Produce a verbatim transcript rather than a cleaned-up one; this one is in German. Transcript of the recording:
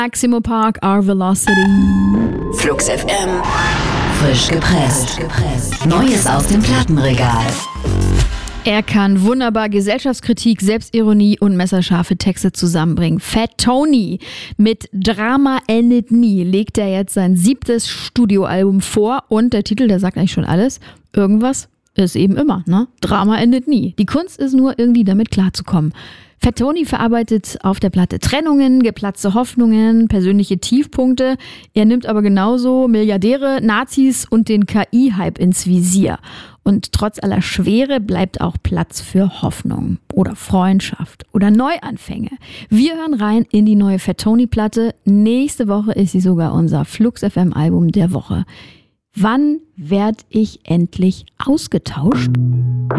Maximo Park, Our Velocity. Flux F M. Frisch gepresst. Neues aus dem Plattenregal. Er kann wunderbar Gesellschaftskritik, Selbstironie und messerscharfe Texte zusammenbringen. Fat Tony mit Drama endet nie legt er jetzt sein siebtes Studioalbum vor und der Titel, der sagt eigentlich schon alles. Irgendwas ist eben immer, ne? Drama endet nie. Die Kunst ist nur, irgendwie damit klarzukommen. Fat Tony verarbeitet auf der Platte Trennungen, geplatzte Hoffnungen, persönliche Tiefpunkte. Er nimmt aber genauso Milliardäre, Nazis und den K I-Hype ins Visier. Und trotz aller Schwere bleibt auch Platz für Hoffnung oder Freundschaft oder Neuanfänge. Wir hören rein in die neue Fat Tony-Platte. Nächste Woche ist sie sogar unser Flux F M-Album der Woche. Wann werd ich endlich ausgetauscht?